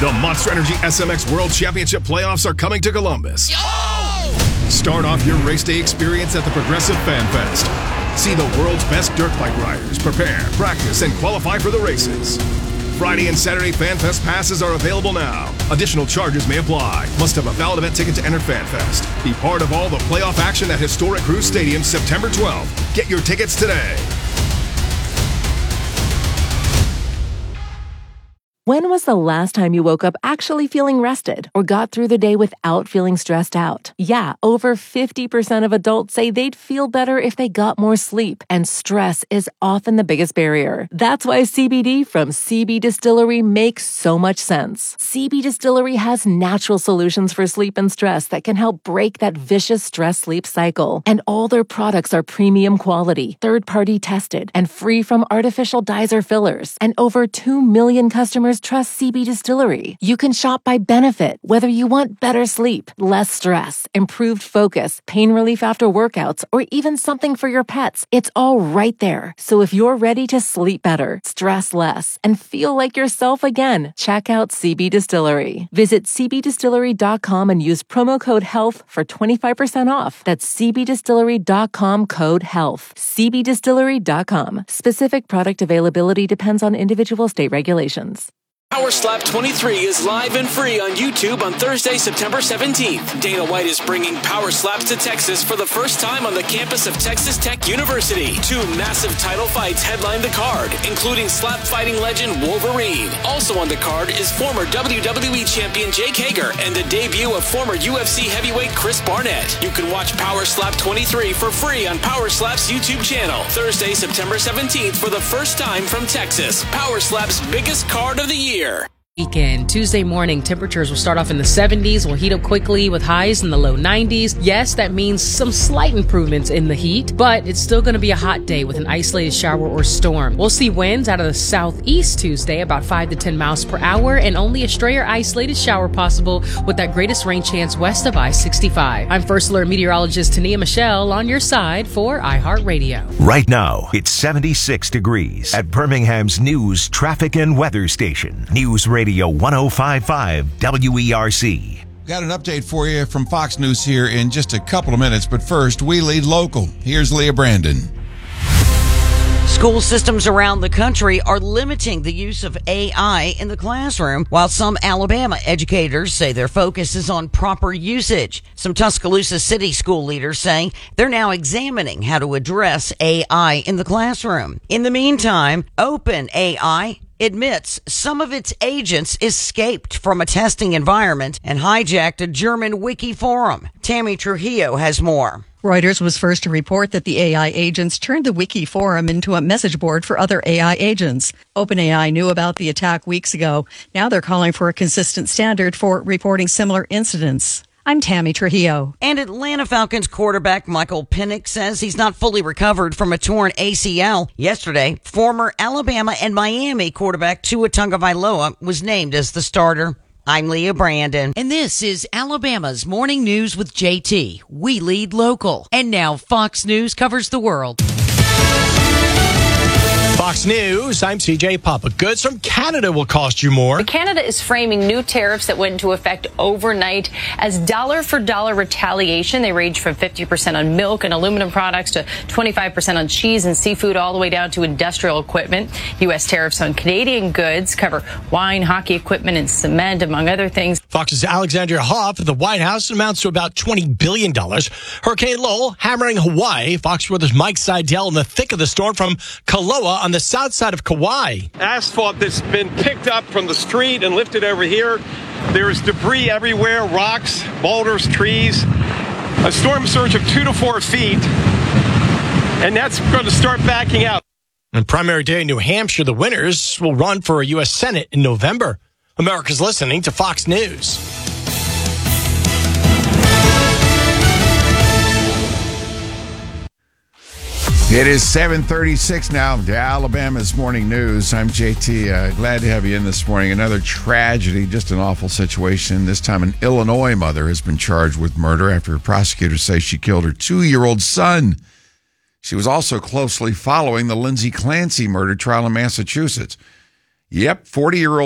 The Monster Energy SMX World Championship playoffs are coming to Columbus. Start off your race day experience at the Progressive Fan Fest. See the world's best dirt bike riders prepare, practice, and qualify for the races. Friday and Saturday Fan Fest passes are available now. Additional charges may apply. Must have a valid event ticket to enter Fan Fest. Be part of all the playoff action at historic Cruise Stadium September 12th. Get your tickets today. When was the last time you woke up actually feeling rested or got through the day without feeling stressed out? Yeah, over 50% of adults say they'd feel better if they got more sleep, and stress is often the biggest barrier. That's why CBD from CB Distillery makes so much sense. CB Distillery has natural solutions for sleep and stress that can help break that vicious stress-sleep cycle. And all their products are premium quality, third-party tested, and free from artificial dyes or fillers. And over 2 million customers trust CB Distillery. You can shop by benefit, whether you want better sleep, less stress, improved focus, pain relief after workouts, or even something for your pets. It's all right there. So if you're ready to sleep better, stress less, and feel like yourself again, check out CB Distillery. Visit cbdistillery.com and use promo code HEALTH for 25% off. That's cbdistillery.com code HEALTH. cbdistillery.com. Specific product availability depends on individual state regulations. Power Slap 23 is live and free on YouTube on Thursday, September 17th. Dana White is bringing Power Slaps to Texas for the first time on the campus of Texas Tech University. 2 massive title fights headline the card, including slap fighting legend Wolverine. Also on the card is former WWE champion Jake Hager and the debut of former UFC heavyweight Chris Barnett. You can watch Power Slap 23 for free on Power Slap's YouTube channel. Thursday, September 17th for the first time from Texas. Power Slap's biggest card of the year. Weekend. Tuesday morning, temperatures will start off in the 70s, will heat up quickly with highs in the low 90s. Yes, that means some slight improvements in the heat, but it's still going to be a hot day with an isolated shower or storm. We'll see winds out of the southeast Tuesday, about 5 to 10 miles per hour, and only a stray or isolated shower possible with that greatest rain chance west of I-65. I'm First Alert meteorologist Tania Michelle on your side for iHeartRadio. Right now, it's 76 degrees at Birmingham's news, traffic, and weather station. News Radio 105.5 WERC. Got an update for you from Fox News here in just a couple of minutes, but first, we lead local. Here's Leah Brandon. School systems around the country are limiting the use of AI in the classroom, while some Alabama educators say their focus is on proper usage. Some Tuscaloosa City school leaders saying they're now examining how to address AI in the classroom. In the meantime, OpenAI admits some of its agents escaped from a testing environment and hijacked a German wiki forum. Tammy Trujillo has more. Reuters was first to report that the AI agents turned the wiki forum into a message board for other AI agents. OpenAI knew about the attack weeks ago. Now they're calling for a consistent standard for reporting similar incidents. I'm Tammy Trujillo. And Atlanta Falcons quarterback Michael Penix says he's not fully recovered from a torn ACL. Yesterday, former Alabama and Miami quarterback Tua Tagovailoa was named as the starter. I'm Leah Brandon, and this is Alabama's Morning News with JT. We lead local. And now Fox News covers the world. Fox News, I'm CJ Papa. Goods from Canada will cost you more. Canada is framing new tariffs that went into effect overnight as dollar-for-dollar retaliation. They range from 50% on milk and aluminum products to 25% on cheese and seafood, all the way down to industrial equipment. U.S. tariffs on Canadian goods cover wine, hockey equipment, and cement, among other things. Fox's Alexandria Hoff at the White House amounts to about $20 billion. Hurricane Lowell hammering Hawaii. Fox Weather's Mike Seidel in the thick of the storm from Kaloa on the south side of Kauai. Asphalt that's been picked up from the street and lifted over here. There's debris everywhere, rocks, boulders, trees. A storm surge of 2 to 4 feet, and that's going to start backing out. On primary day in New Hampshire, the winners will run for a U.S. Senate in November. America's listening to Fox News. It is 7:36 now to Alabama's Morning News. I'm JT. Glad to have you in this morning. Another tragedy, just an awful situation. This time an Illinois mother has been charged with murder after prosecutors say she killed her 2-year-old son. She was also closely following the Lindsay Clancy murder trial in Massachusetts. Yep, 40-year-old